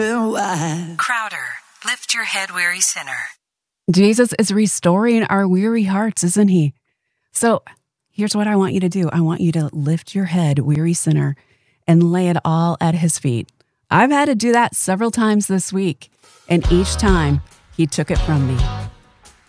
Crowder, lift your head, weary sinner. Jesus is restoring our weary hearts, isn't he? So here's what I want you to do. I want you to lift your head, weary sinner, and lay it all at his feet. I've had to do that several times this week, and each time he took it from me.